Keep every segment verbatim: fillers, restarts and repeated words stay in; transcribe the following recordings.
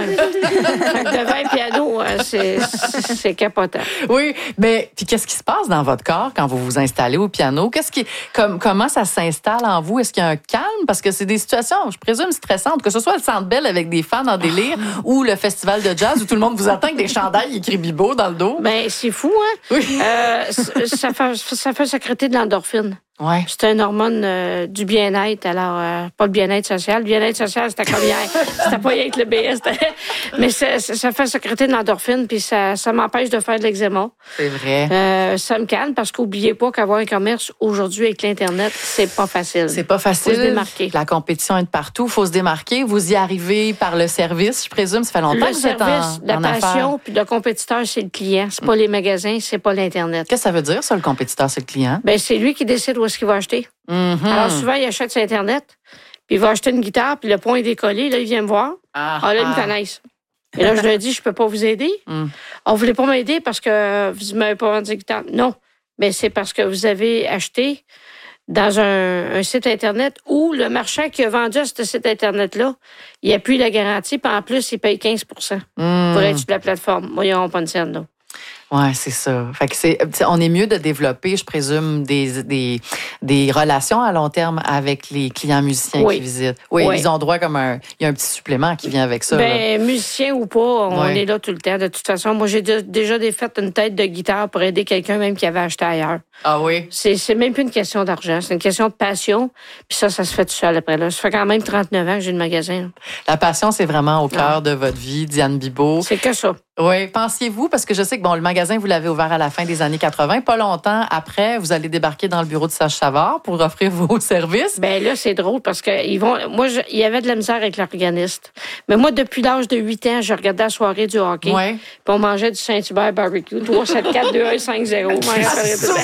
Fait que devant un piano, c'est, c'est capotant. Oui, mais puis qu'est-ce qui se passe dans votre corps quand vous vous installez au piano? Qu'est-ce qui, comme, comment ça s'installe en vous? Est-ce qu'il y a un calme? Parce que c'est des situations, je présume, stressantes, que ce soit le Centre Bell avec des fans en délire ou le festival de jazz où tout le monde vous attend avec des chandails écrits Bibo dans le dos. Ben, c'est fou, hein? Oui. Euh, ça, fait, ça fait sécréter de l'endorphine. Ouais. C'est un hormone euh, du bien-être. Alors, euh, pas le bien-être social. Le bien-être social, c'était comme hier. C'était pas rien que le B S. Mais ça, ça fait sécréter de l'endorphine, puis ça, ça m'empêche de faire de l'eczéma. C'est vrai. Euh, ça me calme parce qu'oubliez pas qu'avoir un commerce aujourd'hui avec l'Internet, c'est pas facile. C'est pas facile. Faut se démarquer. La compétition est de partout. Faut se démarquer. Vous y arrivez par le service, je présume. Ça fait longtemps le que vous êtes en, service, la en passion, puis le compétiteur, c'est le client. C'est pas les magasins, c'est pas l'Internet. Qu'est-ce que ça veut dire, ça, le compétiteur, c'est le client? Ben, c'est lui qui décide où est-ce qu'il va acheter. Mm-hmm. Alors, souvent, il achète sur Internet, puis il va acheter une guitare, puis le point est décollé. Là, il vient me voir. Ah, Ah, là, ils me ah. connaissent. Et là, je leur dis, je peux pas vous aider. Mm. On ne voulait pas m'aider parce que vous ne m'avez pas vendu de guitare. Non, mais c'est parce que vous avez acheté dans un, un site Internet où le marchand qui a vendu à ce site Internet-là, il appuie la garantie, puis en plus, il paye quinze pour cent Mm. pour être sur la plateforme. Moi, ils n'auront pas de scène, là. Ouais, c'est ça. Fait que c'est, on est mieux de développer, je présume, des, des, des relations à long terme avec les clients musiciens Oui. qui visitent. Oui, Oui. ils ont droit comme un, il y a un petit supplément qui vient avec ça. là. Ben, musicien ou pas, on Ouais. est là tout le temps. De toute façon, moi, j'ai de- déjà des- fait une tête de guitare pour aider quelqu'un même qui avait acheté ailleurs. Ah oui? C'est, c'est même plus une question d'argent, c'est une question de passion. Puis ça, ça se fait tout seul après. Là. Ça fait quand même trente-neuf ans que j'ai le magasin. Là. La passion, c'est vraiment au cœur de votre vie, Diane Bibeau. C'est que ça. Oui. Pensiez-vous, parce que je sais que bon, le magasin, vous l'avez ouvert à la fin des années quatre-vingt. Pas longtemps après, vous allez débarquer dans le bureau de Serge Savard pour offrir vos services. Ben là, c'est drôle parce que ils vont. Moi, je- il y avait de la misère avec l'organiste. Mais moi, depuis l'âge de huit ans, je regardais la soirée du hockey. Ouais. Puis on mangeait du Saint-Hubert barbecue. trois, sept, quatre, deux, un, cinq, zéro. Je m'en rappellerai tout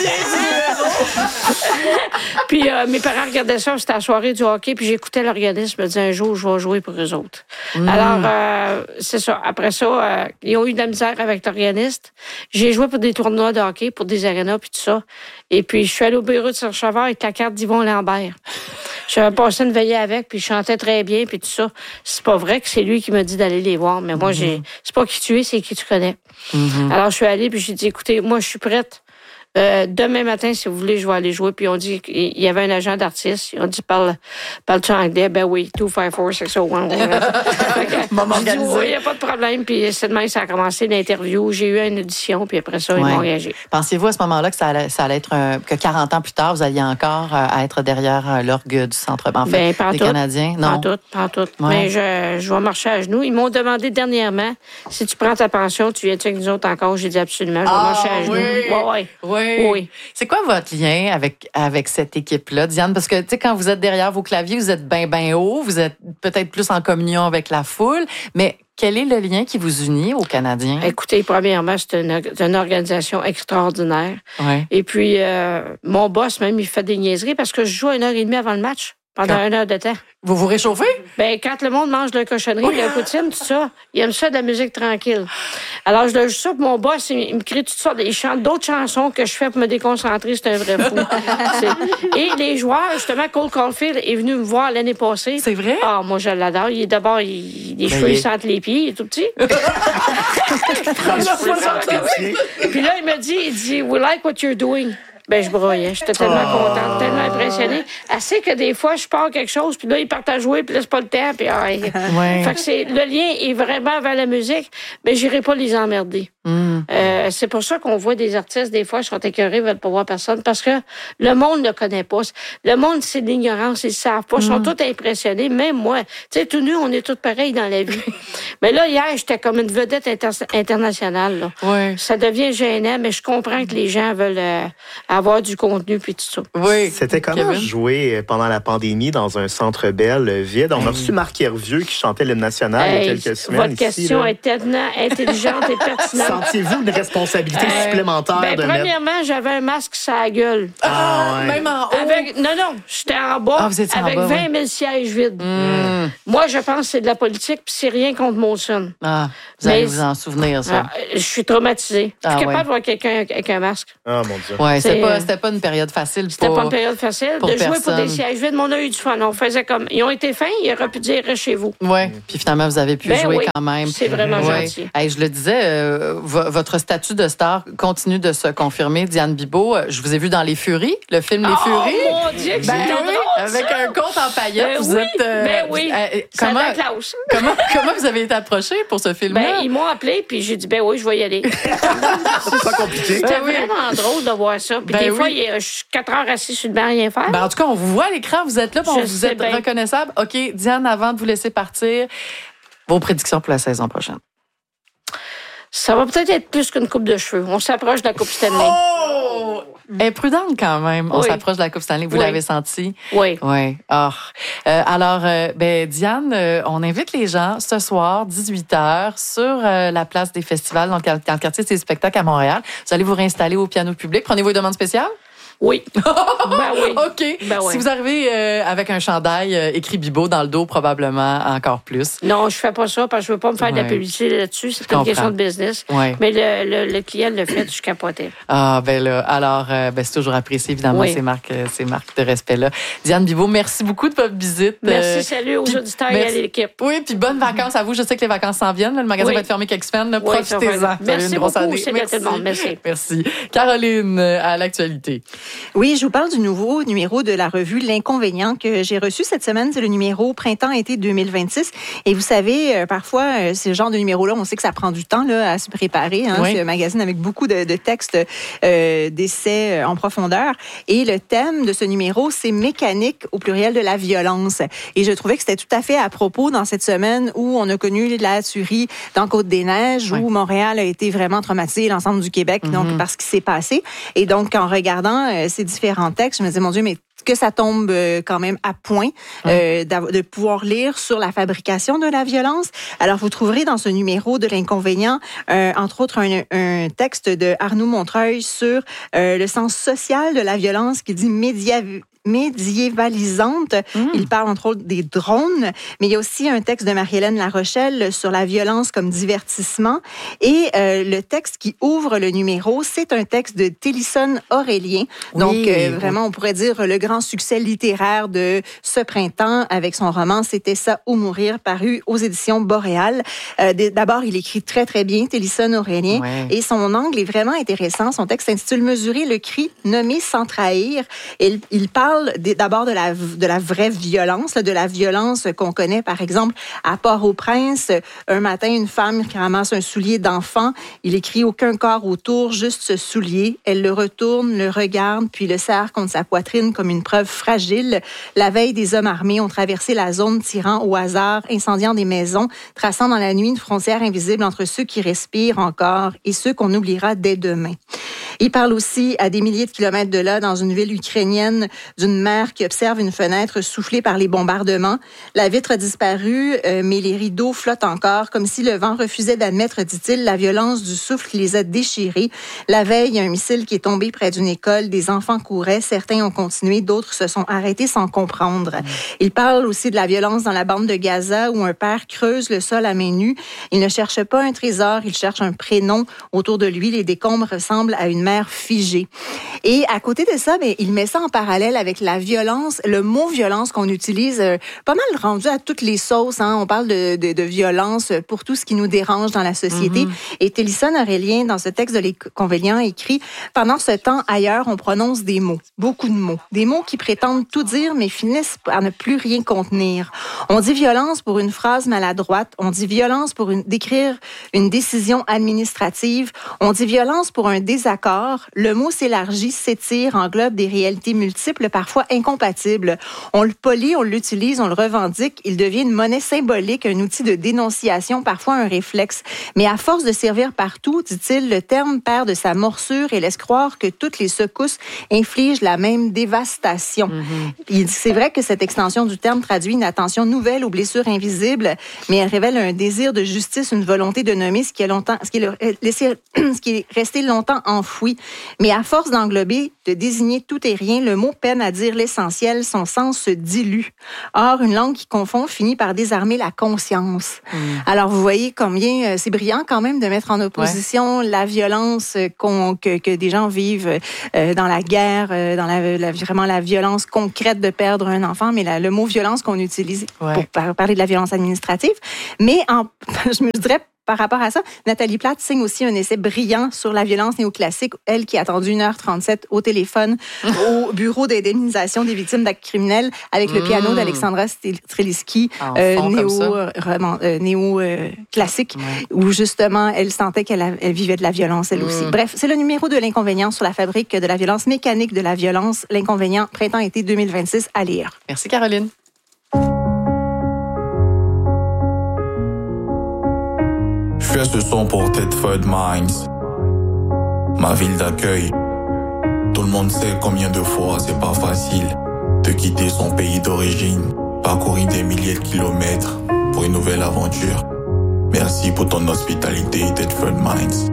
le temps. Puis euh, mes parents regardaient ça, c'était la soirée du hockey, puis j'écoutais l'organisme, je me disais un jour, je vais jouer pour eux autres. Alors, euh, c'est ça. Après ça, euh, ils ont eu de la misère avec l'organiste. J'ai joué pour des tournois de hockey, pour des arénas, puis tout ça. Et puis, je suis allée au bureau de Serge Savard avec la carte d'Yvon Lambert. J'avais passé une veillée avec, puis je chantais très bien, puis tout ça. C'est pas vrai que c'est lui qui m'a dit d'aller les voir, mais moi, j'ai, c'est pas qui tu es, c'est qui tu connais. Mm-hmm. Alors, je suis allée, puis j'ai dit, écoutez, moi, je suis prête. Euh, demain matin, si vous voulez, je vais aller jouer. Puis on dit qu'il y avait un agent d'artiste. On dit, parle, parle-tu anglais? Ben oui, deux cinq quatre six zéro un. Moment J'ai dit, organisé. oui, il n'y a pas de problème. Puis c'est demain, ça a commencé l'interview. J'ai eu une audition, puis après ça, ils Ouais. m'ont engagé. Pensiez-vous à ce moment-là que ça allait, ça allait être un- que quarante ans plus tard, vous alliez encore euh, être derrière euh, l'orgue du centre en fait, Ben, pas des tout. Canadiens? Non. Pas tout, pas tout. Ouais. Mais je, je vais marcher à genoux. Ils m'ont demandé dernièrement, si tu prends ta pension, tu viens avec nous autres encore? J'ai dit absolument, je vais Ah, marcher à genoux. oui. Ouais, ouais. Oui. Oui. C'est quoi votre lien avec, avec cette équipe-là, Diane? Parce que, tu sais, quand vous êtes derrière vos claviers, vous êtes bien, bien haut, vous êtes peut-être plus en communion avec la foule, mais quel est le lien qui vous unit aux Canadiens? Écoutez, premièrement, c'est une, c'est une organisation extraordinaire. Ouais. Et puis, euh, mon boss, même, il fait des niaiseries parce que je joue une heure et demie avant le match, pendant Quand- une heure de temps. Vous vous réchauffez? Ben, quand le monde mange de la cochonnerie, de la poutine, tout ça, il aime ça de la musique tranquille. Alors, je le joue ça, puis mon boss, il, il me crie toutes sortes, il chante d'autres chansons que je fais pour me déconcentrer, c'est un vrai fou. C'est- Et les joueurs, justement, Cole Caulfield est venu me voir l'année passée. C'est vrai? Ah, moi, je l'adore. Il est d'abord, il, les Ben, cheveux, il ils est- sentent les pieds, il est tout petit. Puis là, il me dit, il dit, we like what you're doing. Ben, je broyais. J'étais tellement contente, tellement impressionnée. Assez que des fois, je pars quelque chose, puis là, ils partent à jouer, puis là, c'est pas le temps, puis ah, Ouais. fait que c'est, le lien est vraiment vers la musique, mais j'irai pas les emmerder. Mm. Euh, c'est pour ça qu'on voit des artistes, des fois, ils sont écœurés, ils veulent pas voir personne, parce que le monde ne connaît pas. Le monde, c'est de l'ignorance, ils le savent pas. Ils sont tous impressionnés, même moi. Tu sais, tout nu, on est tous pareils dans la vie. Mais là, hier, j'étais comme une vedette inter- internationale, là. Ouais. Ça devient gênant, mais je comprends que les gens veulent euh, avoir du contenu puis tout ça. Oui. C'était comment Kevin? jouer pendant la pandémie dans un centre Bell vide? On a reçu Marc Hervieux qui chantait l'hymne national il y a Hey, quelques semaines. votre ici, question là. est tellement intelligente et pertinente. Sentiez-vous une Parce responsabilité Euh, supplémentaire ben, de mettre... premièrement, j'avais un masque sur la gueule. Ah, ouais. Même en haut. Avec, non, non, j'étais en bas Ah, vous étiez en avec bas, vingt oui. mille sièges vides. Mmh. Moi, je pense que c'est de la politique, puis c'est rien contre Molson. Ah, vous Mais allez vous en souvenir, ça. Ah, je suis traumatisée. Je Ah, suis capable ouais. de voir quelqu'un avec un masque. Ah, mon Dieu. Ouais, c'était c'est- pas, c'était pas une période facile. C'était pour- pas une période facile pour de jouer pour personne. des sièges vides, mais on a eu du fun. On faisait comme... Ils ont été fins, il aurait pu dire « reste chez vous Ouais, puis finalement, vous avez pu Ben jouer oui, quand même. c'est vraiment Ouais. gentil. Hey, je le disais, euh, vo- votre statut de star continue de se confirmer. Diane Bibeau, euh, je vous ai vu dans Les Furies, le film Les Oh Furies. mon Dieu, que Ben c'était oui, drôle, avec ça! un compte en paillettes. Ben vous oui, êtes, euh, ben oui. euh, Ça comment, avait la classe. comment, comment vous avez été approché pour ce film-là? Ben, ils m'ont appelé, puis j'ai dit, ben oui, je vais y aller. C'est pas compliqué. C'était Ben oui. vraiment drôle de voir ça. Puis Ben des oui. fois, il y a- je suis quatre heures assis sur le banc à rien faire. Ben, en tout cas, on vous voit à l'écran, vous êtes là, puis on- Je vous sais êtes bien. reconnaissable. OK, Diane, avant de vous laisser partir, vos prédictions pour la saison prochaine. Ça va peut-être être plus qu'une coupe de cheveux. On s'approche de la coupe Stanley. Oh! Elle est prudente quand même. On Oui. s'approche de la Coupe Stanley. Vous Oui. l'avez senti? Oui. Oui. Oh. Euh, alors, euh, ben, Diane, euh, on invite les gens ce soir, dix-huit heures, sur euh, la place des festivals, dans le, quar- dans le quartier des spectacles à Montréal. Vous allez vous réinstaller au piano public. Prenez-vous une demande spéciale? Oui. Ben oui. OK. Ben oui. Si vous arrivez euh, avec un chandail euh, écrit Bibeau dans le dos, probablement encore plus. Non, je fais pas ça parce que je veux pas me faire de la Ouais. publicité là-dessus. C'est Je une question comprends. de business. Ouais. Mais le, le, le client le fait, je capotais. Ah, ben là, alors, euh, ben, c'est toujours apprécié, évidemment, Oui. ces marques, euh, ces marques de respect-là. Diane Bibeau, merci beaucoup de votre visite. Merci, Euh, salut aux puis- auditeurs et à merci. l'équipe. Oui, puis bonnes vacances à vous. Je sais que les vacances s'en viennent. là. Le magasin Oui. va être fermé quelques semaines. là. Oui, ça va Profitez-en. faire- Vous avez Merci une grosse beaucoup. année. Salut à tout le monde. Merci. Merci. Caroline, euh, à l'actualité. Oui, je vous parle du nouveau numéro de la revue L'Inconvénient que j'ai reçu cette semaine. C'est le numéro Printemps-été deux mille vingt-six. Et vous savez, euh, parfois, euh, ce genre de numéro-là, on sait que ça prend du temps là, à se préparer. Hein. Oui. C'est un magazine avec beaucoup de, de textes, euh, d'essais euh, en profondeur. Et le thème de ce numéro, c'est mécanique au pluriel de la violence. Et je trouvais que c'était tout à fait à propos dans cette semaine où on a connu la tuerie dans Côte-des-Neiges, Oui. où Montréal a été vraiment traumatisé, l'ensemble du Québec, donc Mhm. par ce qui s'est passé. Et donc, en regardant euh, ces différents textes, je me disais, mon Dieu, mais que ça tombe euh, quand même à point euh, d'av- de pouvoir lire sur la fabrication de la violence. Alors, vous trouverez dans ce numéro de l'Inconvénient, euh, entre autres, un, un texte de Arnaud Montreuil sur euh, le sens social de la violence qui dit média médiévalisante. Mm. Il parle entre autres des drones, mais il y a aussi un texte de Marie-Hélène Larochelle sur la violence comme divertissement. Et euh, le texte qui ouvre le numéro, c'est un texte de Télisson Aurélien. Oui. Donc, euh, vraiment, on pourrait dire le grand succès littéraire de ce printemps avec son roman « C'était ça ou mourir » paru aux éditions Boréal. Euh, D'abord, il écrit très, très bien, Télisson Aurélien. Ouais. Et son angle est vraiment intéressant. Son texte s'intitule « Mesurer le cri, nommer sans trahir ». Il, il parle d'abord de la, de la vraie violence, là, de la violence qu'on connaît, par exemple, à Port-au-Prince. Un matin, une femme qui ramasse un soulier d'enfant. Il écrit « Aucun corps autour, juste ce soulier ». Elle le retourne, le regarde, puis le serre contre sa poitrine comme une preuve fragile. La veille, des hommes armés ont traversé la zone, tirant au hasard, incendiant des maisons, traçant dans la nuit une frontière invisible entre ceux qui respirent encore et ceux qu'on oubliera dès demain. Il parle aussi à des milliers de kilomètres de là, dans une ville ukrainienne, d'une mère qui observe une fenêtre soufflée par les bombardements. La vitre a disparu, euh, mais les rideaux flottent encore, comme si le vent refusait d'admettre, dit-il, la violence du souffle qui les a déchirés. La veille, il y a un missile qui est tombé près d'une école. Des enfants couraient, certains ont continué, d'autres se sont arrêtés sans comprendre. Il parle aussi de la violence dans la bande de Gaza, où un père creuse le sol à main nue. Il ne cherche pas un trésor, il cherche un prénom. Autour de lui, les décombres ressemblent à une mer figée. Et à côté de ça, bien, il met ça en parallèle avec la violence, le mot violence qu'on utilise euh, pas mal rendu à toutes les sauces. Hein. On parle de, de, de violence pour tout ce qui nous dérange dans la société. Mm-hmm. Et Télisson Aurélien, dans ce texte de l'Inconvénient, écrit « Pendant ce temps, ailleurs, on prononce des mots, beaucoup de mots. Des mots qui prétendent tout dire, mais finissent par ne plus rien contenir. On dit violence pour une phrase maladroite. On dit violence pour une, décrire une décision administrative. On dit violence pour un désaccord. fort, le mot s'élargit, s'étire, englobe des réalités multiples, parfois incompatibles. On le polie, on l'utilise, on le revendique. Il devient une monnaie symbolique, un outil de dénonciation, parfois un réflexe. Mais à force de servir partout, dit-il, le terme perd de sa morsure et laisse croire que toutes les secousses infligent la même dévastation. Mm-hmm. C'est vrai que cette extension du terme traduit une attention nouvelle aux blessures invisibles, mais elle révèle un désir de justice, une volonté de nommer ce qui est longtemps, ce qui est, laissé, ce qui est resté longtemps enfoui. Mais à force d'englober, de désigner tout et rien, le mot peine à dire l'essentiel, son sens se dilue. Or, une langue qui confond finit par désarmer la conscience. Mm. Alors, vous voyez combien euh, c'est brillant quand même de mettre en opposition ouais. la violence qu'on, que, que des gens vivent euh, dans la guerre, euh, dans la, la, vraiment la violence concrète de perdre un enfant, mais la, le mot violence qu'on utilise ouais. pour par, parler de la violence administrative. Mais en, je me dirais, par rapport à ça, Nathalie Platt signe aussi un essai brillant sur la violence néoclassique, elle qui a attendu une heure trente-sept au téléphone au bureau d'indemnisation des victimes d'actes criminels avec mmh. le piano d'Alexandra Strelitzky, euh, néo, euh, néo euh, classique, ouais. où justement elle sentait qu'elle a, elle vivait de la violence elle mmh. aussi. Bref, c'est le numéro de l'inconvénient sur la fabrique de la violence mécanique de la violence, l'inconvénient printemps-été deux mille vingt-six à lire. Merci Caroline. Je fais ce son pour Thetford Mines, ma ville d'accueil. Tout le monde sait combien de fois c'est pas facile de quitter son pays d'origine, parcourir des milliers de kilomètres pour une nouvelle aventure. Merci pour ton hospitalité, Thetford Mines.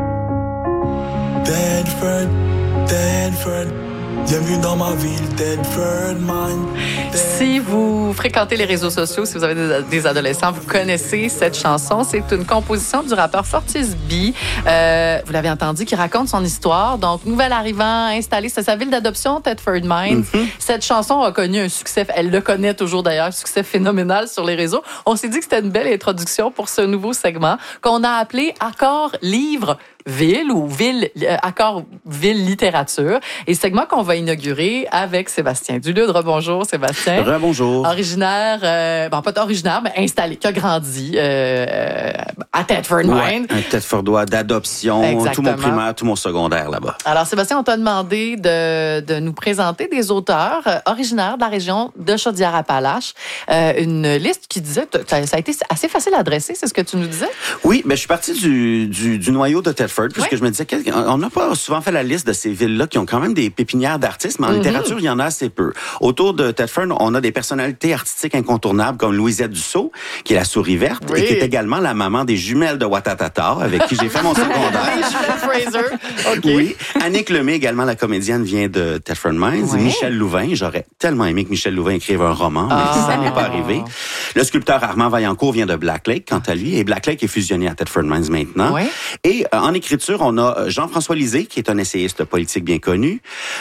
Thetford, Thetford. Bienvenue dans ma ville, Thetford Mines. Si vous fréquentez les réseaux sociaux, si vous avez des, des adolescents, vous connaissez cette chanson. C'est une composition du rappeur Fortis B. Euh, vous l'avez entendu, qui raconte son histoire. Donc, nouvel arrivant, installé, c'est sa ville d'adoption, Thetford Mines. Mm-hmm. Cette chanson a connu un succès, elle le connaît toujours d'ailleurs, un succès phénoménal sur les réseaux. On s'est dit que c'était une belle introduction pour ce nouveau segment qu'on a appelé Accord Livre Ville ou Ville, euh, Accord Ville Littérature. Et segment qu'on va inaugurer avec Sébastien Dulude. Rebonjour Sébastien. Rebonjour. Originaire, euh, bon pas originaire, mais installé, qui a grandi euh, à Thetford Mines. Ouais, un Thetfordois d'adoption. Exactement. Tout mon primaire, tout mon secondaire là-bas. Alors Sébastien, on t'a demandé de, de nous présenter des auteurs euh, originaires de la région de Chaudière-Appalaches. Euh, une liste qui disait, ça a été assez facile à dresser, c'est ce que tu nous disais? Oui, mais je suis parti du, du, du noyau de Thetford. Puisque oui. je me disais qu'on n'a pas souvent fait la liste de ces villes-là qui ont quand même des pépinières d'artistes, mais en mm-hmm. littérature, il y en a assez peu. Autour de Thetford, on a des personnalités artistiques incontournables comme Louisette Dussault, qui est la souris verte, oui. et qui est également la maman des jumelles de Watatata, avec qui j'ai fait mon secondaire. Les jumelles Fraser. Okay. Oui. Annick Lemay, également la comédienne, vient de Thetford Mines. Oui. Michel Louvain, j'aurais tellement aimé que Michel Louvain écrive un roman, mais oh. ça n'est pas arrivé. Le sculpteur Armand Vaillancourt vient de Black Lake, quant à lui, et Black Lake est fusionné à Thetford Mines maintenant. Oui. Et euh, en écriture, on a Jean-François Lisée, qui est un essayiste politique bien connu,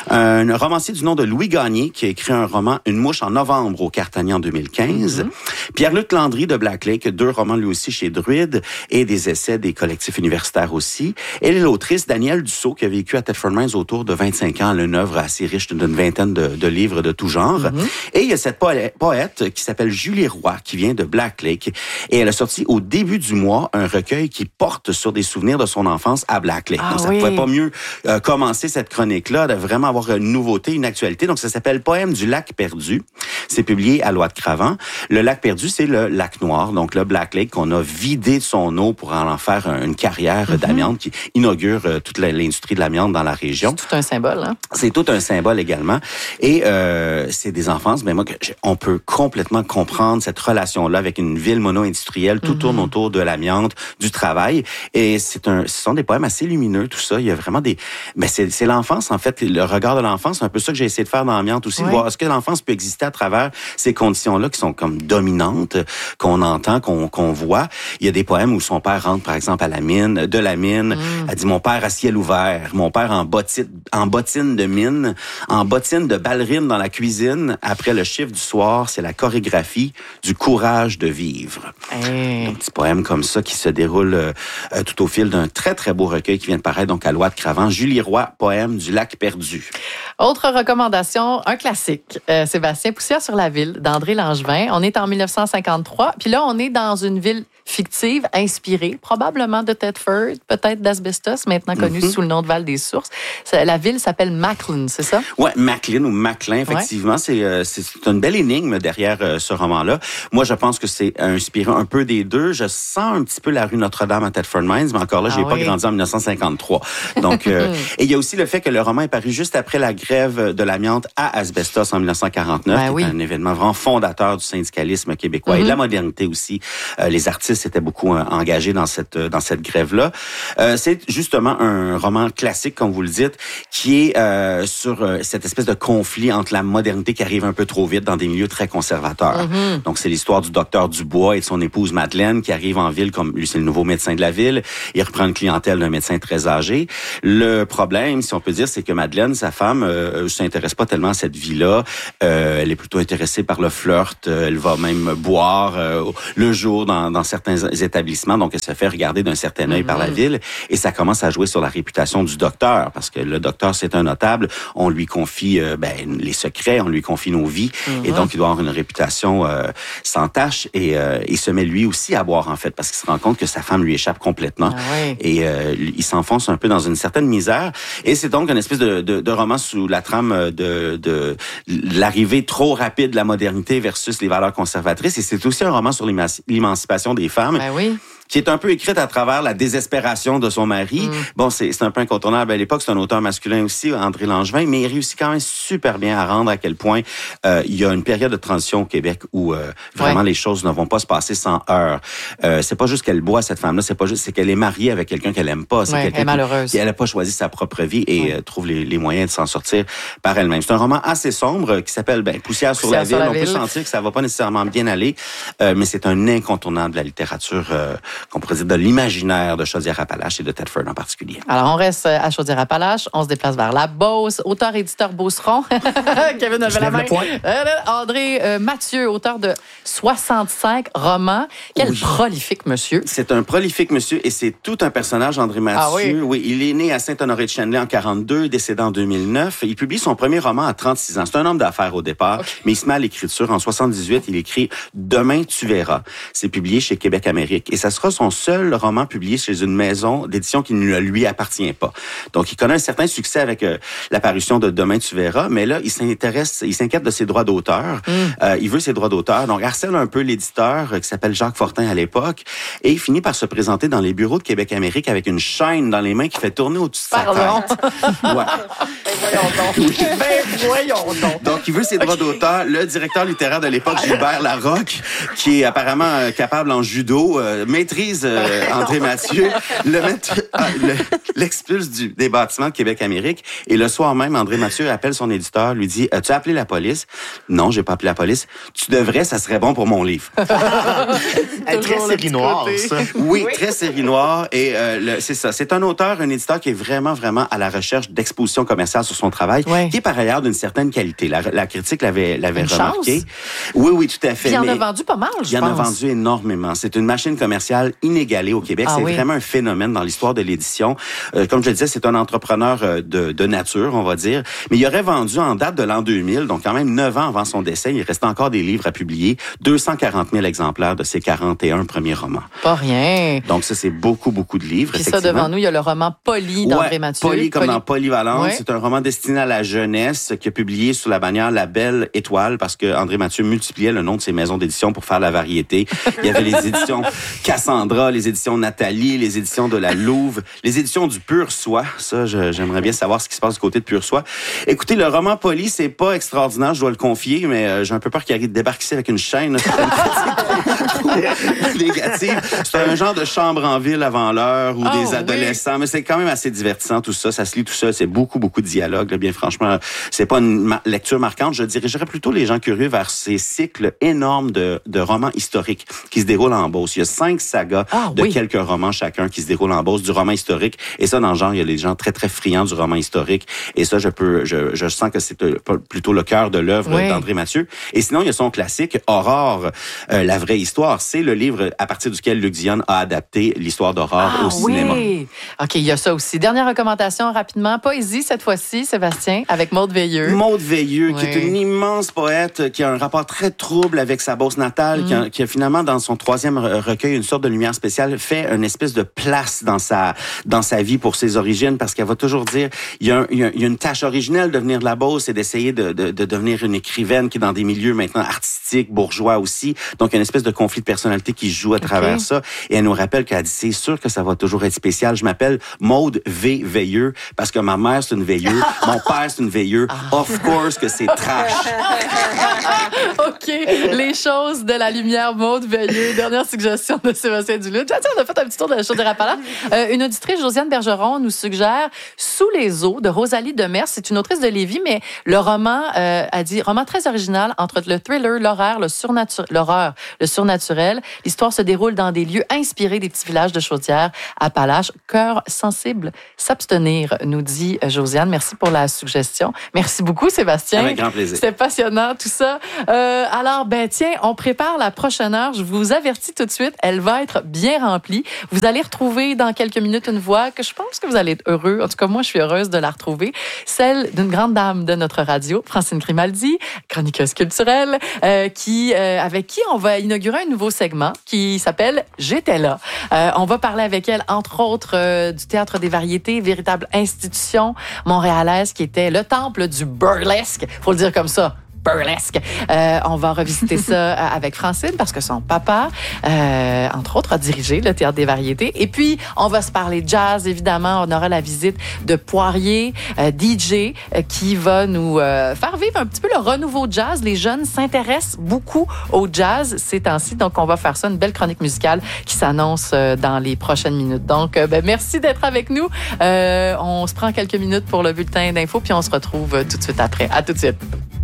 un romancier du nom de Louis Gagné, qui a écrit un roman Une mouche en novembre au Cartagnan en deux mille quinze, mm-hmm. Pierre-Luc Landry de Black Lake, deux romans lui aussi chez Druide, et des essais des collectifs universitaires aussi. Et l'autrice Danielle Dussault, qui a vécu à Thetford Mines autour de vingt-cinq ans, elle a une œuvre assez riche d'une vingtaine de, de livres de tout genre. Mm-hmm. Et il y a cette poète qui s'appelle Julie Roy, qui vient de Black Lake, et elle a sorti au début du mois un recueil qui porte sur des souvenirs de son enfance à Black Lake. Ah, Donc, ça ne oui. pouvait pas mieux euh, commencer cette chronique-là, de vraiment avoir une nouveauté, une actualité. Donc, ça s'appelle Poème du lac perdu. C'est publié à Loite-Cravant. Le lac perdu, c'est le lac noir. Donc, le Black Lake qu'on a vidé de son eau pour en faire une carrière mm-hmm. d'amiante qui inaugure euh, toute la, l'industrie de l'amiante dans la région. C'est tout un symbole, hein? C'est tout un symbole également. Et euh, c'est des enfances, mais moi, on peut complètement comprendre cette relation-là avec une ville mono-industrielle. Tout mm-hmm. tourne autour de l'amiante, du travail. Et c'est un, ce sont des poèmes assez lumineux, tout ça. Il y a vraiment des... Mais c'est, c'est l'enfance, en fait, le regard de l'enfance. C'est un peu ça que j'ai essayé de faire dans l'amiante aussi, ouais. de voir est-ce que l'enfance peut exister à travers ces conditions-là qui sont comme dominantes, qu'on entend, qu'on, qu'on voit. Il y a des poèmes où son père rentre, par exemple, à la mine, de la mine. Mm. Elle dit, mon père à ciel ouvert, mon père en bottine, en bottine de mine, en bottine de ballerine dans la cuisine. Après le chiffre du soir, c'est la chorégraphie du courage de vivre. Hey. Un petit poème comme ça qui se déroule euh, tout au fil d'un très, très beau recueil qui vient de paraître donc à Loite-Cravant. Julie Roy, Poème du lac perdu. Autre recommandation, un classique. Euh, Sébastien, Poussière sur la ville, d'André Langevin. On est en dix-neuf cent cinquante-trois. Puis là, on est dans une ville fictive, inspirée probablement de Thetford, peut-être d'Asbestos, maintenant connu mm-hmm. sous le nom de Val-des-Sources. La ville s'appelle Macklin, c'est ça? Oui, Macklin ou Macklin, effectivement. Ouais. C'est, euh, c'est une belle énigme derrière euh, ce roman-là. Moi, je pense que c'est inspiré un peu des deux. Je sens un petit peu la rue Notre-Dame à Thetford Mines, mais encore là, ah j'ai oui. pas grandi en dix-neuf cent cinquante-trois. Donc, euh, et il y a aussi le fait que le roman est paru juste après la grève de l'amiante à Asbestos en dix-neuf cent quarante-neuf, ben oui. qui est un événement vraiment fondateur du syndicalisme québécois mm-hmm. et de la modernité aussi. Euh, les artistes étaient beaucoup euh, engagés dans cette dans cette grève-là. Euh, c'est justement un roman classique, comme vous le dites, qui est euh, sur euh, cette espèce de conflit entre la modernité qui arrive un peu trop vite dans des milieux très conservateurs. Mm-hmm. Donc, c'est l'histoire du docteur Dubois et de son épouse Madeleine qui arrive en ville, comme lui, c'est le nouveau médecin de la ville. Il reprend une clientèle d'un médecin très âgé. Le problème, si on peut dire, c'est que Madeleine, sa femme, euh, s'intéresse pas tellement à cette vie-là. Euh, elle est plutôt intéressée par le flirt. Euh, elle va même boire euh, le jour dans, dans certains établissements. Donc, elle se fait regarder d'un certain œil mm-hmm. par la ville. Et ça commence à jouer sur la réputation du docteur, parce que le docteur, c'est un notable. On lui confie euh, ben, les secrets, on lui confie nos vies. Mm-hmm. Et donc, il doit avoir une réputation euh, sans tache. Et euh, il se met lui aussi à boire, en fait, parce qu'il se rend compte que sa femme lui échappe complètement. Ah oui. Et euh, il s'enfonce un peu dans une certaine misère. Et c'est donc une espèce de, de, de roman sous la trame de, de l'arrivée trop rapide de la modernité versus les valeurs conservatrices. Et c'est aussi un roman sur l'émancipation des femmes. Ben oui. Qui est un peu écrite à travers la désespération de son mari. Mm. Bon, c'est, c'est un peu incontournable à l'époque. C'est un auteur masculin aussi, André Langevin, mais il réussit quand même super bien à rendre à quel point euh, il y a une période de transition au Québec où euh, vraiment ouais. les choses ne vont pas se passer sans heurts. Euh, c'est pas juste qu'elle boit, cette femme-là, c'est pas juste, c'est qu'elle est mariée avec quelqu'un qu'elle aime pas. C'est ouais, quelqu'un elle est malheureuse. Qui, elle a pas choisi sa propre vie et ouais. euh, trouve les, les moyens de s'en sortir par elle-même. C'est un roman assez sombre qui s'appelle ben, Poussière sur Poussière la ville. Sur la On ville. peut sentir que ça va pas nécessairement bien aller, euh, mais c'est un incontournable de la littérature, euh, qu'on pourrait dire de l'imaginaire imaginaire de Chaudière-Appalaches et de Thetford en particulier. Alors, on reste à Chaudière-Appalaches, on se déplace vers la Beauce, auteur-éditeur Beauceron. Kevin levait la main. Euh, André euh, Mathieu, auteur de soixante-cinq romans. Quel oui. prolifique monsieur. C'est un prolifique monsieur et c'est tout un personnage, André Mathieu. Ah oui? oui, il est né à Saint-Honoré-de-Chandelay en quarante-deux, décédé en deux mille neuf. Il publie son premier roman à trente-six ans. C'est un homme d'affaires au départ, okay. mais il se met à l'écriture. En soixante-dix-huit, il écrit « Demain, tu verras ». C'est publié chez Québec Amérique et ça sera son seul roman publié chez une maison d'édition qui ne lui appartient pas. Donc, il connaît un certain succès avec euh, l'apparition de Demain, tu verras, mais là, il s'intéresse, il s'inquiète de ses droits d'auteur. Mm. Euh, il veut ses droits d'auteur. Donc, harcèle un peu l'éditeur euh, qui s'appelle Jacques Fortin à l'époque et il finit par se présenter dans les bureaux de Québec Amérique avec une chaîne dans les mains qui fait tourner au-dessus de sa tête. Ouais. Ben voyons donc. Ben voyons donc. Donc, il veut ses droits okay. d'auteur. Le directeur littéraire de l'époque, Gilbert Larocque, qui est apparemment euh, capable en judo, euh, maîtrise euh, André Mathieu, le mettre, ah, le, l'expulse du, des bâtiments de Québec-Amérique. Et le soir même, André Mathieu appelle son éditeur, lui dit « As-tu appelé la police? » « Non, j'ai pas appelé la police. »« Tu devrais, ça serait bon pour mon livre. » Très série noire, ça. Oui, oui, très série noire. Et euh, le, c'est ça. C'est un auteur, un éditeur qui est vraiment, vraiment à la recherche d'exposition commerciale sur son travail, oui. qui est par ailleurs d'une certaine qualité. La, la critique l'avait, l'avait une remarqué. Chance. Oui, oui, tout à fait. Puis il en a vendu pas mal, je pense. Il en a vendu énormément. C'est une machine commerciale inégalée au Québec. Ah, c'est oui. vraiment un phénomène dans l'histoire de l'édition. Euh, comme je le disais, c'est un entrepreneur de, de nature, on va dire. Mais il aurait vendu en date de l'an deux mille, donc quand même neuf ans avant son décès, il restait encore des livres à publier, deux cent quarante mille exemplaires de ses quarante et un premiers romans. Pas rien. Donc ça, c'est beaucoup, beaucoup de livres. Puis ça, devant nous, il y a le roman Polly d'André ouais, Mathieu. Polly comme Polly. Dans Polyvalence. Ouais. C'est un roman destiné à la jeunesse qui est publié sous la bannière La Belle Étoile parce que André Mathieu multipliait le nom de ses maisons d'édition pour faire la variété. Il y avait les éditions Cassandra, les éditions Nathalie, les éditions de la Louve, les éditions du Pur Soi. Ça, je, j'aimerais bien savoir ce qui se passe du côté de Pur Soi. Écoutez, le roman Polly, c'est pas extraordinaire, je dois le confier, mais euh, j'ai un peu peur qu'il arrive de débarquer ici avec une chaîne. Négative. C'est un genre de chambre en ville avant l'heure ou oh, des adolescents, oui. mais c'est quand même assez divertissant tout ça. Ça se lit tout ça, c'est beaucoup, beaucoup de dialogue. Là, bien franchement, c'est pas une ma- lecture marquante. Je dirigerais plutôt les gens curieux vers ces cycles énormes de, de romans historiques qui se déroulent en Beauce. Il y a cinq sagas ah, de oui. quelques romans chacun qui se déroulent en Beauce, du roman historique. Et ça, dans le genre, il y a des gens très, très friands du roman historique. Et ça, je peux, je, je sens que c'est plutôt le cœur de l'œuvre oui. d'André Mathieu. Et sinon, il y a son classique Aurore, euh, la vraie histoire. C'est le livre à partir duquel Luc Dionne a adapté l'histoire d'Aurore ah, au cinéma. Oui. OK, il y a ça aussi. Dernière recommandation, rapidement. Poésie, cette fois-ci, Sébastien, avec Maude Veilleux. Maude Veilleux, oui. qui est une immense poète, qui a un rapport très trouble avec sa Beauce natale, mm. qui, a, qui a finalement, dans son troisième recueil, une sorte de Lumière spéciale fait une espèce de place dans sa dans sa vie pour ses origines, parce qu'elle va toujours dire, il y a, un, il y a, il y a une tâche originelle de venir de la Beauce, c'est d'essayer de, de, de devenir une écrivaine qui est dans des milieux maintenant artistiques, bourgeois aussi. Donc, il y a une espèce de conflit de personnalité qui se joue à okay. travers ça. Et elle nous rappelle qu'elle dit, c'est sûr que ça va toujours être spécial. Je m'appelle Maude V. Veilleux, parce que ma mère, c'est une veilleuse, mon père, c'est une veilleuse. Of course que c'est trash. OK. Les choses de la lumière, Maude Veilleux. Dernière suggestion de Sébastien Duluth. Tiens, on a fait un petit tour de la Chaudière-Appalaches. Euh, une auditrice, Josiane Bergeron, nous suggère Sous les eaux de Rosalie Demers. C'est une autrice de Lévis, mais le roman, euh, a dit, roman très original entre le thriller, l'horreur, le surnaturel, l'horreur, le surnaturel. L'histoire se déroule dans des lieux inspirés des petits villages de Chaudière-Appalaches. Cœur sensible, s'abstenir, nous dit Josiane. Merci pour la suggestion. Merci beaucoup, Sébastien. Avec grand plaisir. C'était passionnant, tout ça. Euh, alors, ben tiens, on prépare la prochaine heure. Je vous avertis tout de suite, elle va être bien remplie. Vous allez retrouver dans quelques minutes une voix que je pense que vous allez être heureux. En tout cas, moi, je suis heureuse de la retrouver. Celle d'une grande dame de notre radio, Francine Grimaldi, chroniqueuse culturelle, euh, qui, euh, avec qui on va inaugurer un nouveau segment qui s'appelle « J'étais là ». Euh, on va parler avec elle, entre autres, euh, du Théâtre des Variétés, véritable institution montréalaise qui était le temple du burlesque, faut le dire comme ça. Burlesque. Euh, on va revisiter ça avec Francine parce que son papa, euh, entre autres, a dirigé le Théâtre des Variétés. Et puis, on va se parler jazz, évidemment. On aura la visite de Poirier, euh, D J, euh, qui va nous euh, faire vivre un petit peu le renouveau jazz. Les jeunes s'intéressent beaucoup au jazz ces temps-ci. Donc, on va faire ça, une belle chronique musicale qui s'annonce euh, dans les prochaines minutes. Donc, euh, ben, merci d'être avec nous. Euh, on se prend quelques minutes pour le bulletin d'infos, puis on se retrouve tout de suite après. À tout de suite.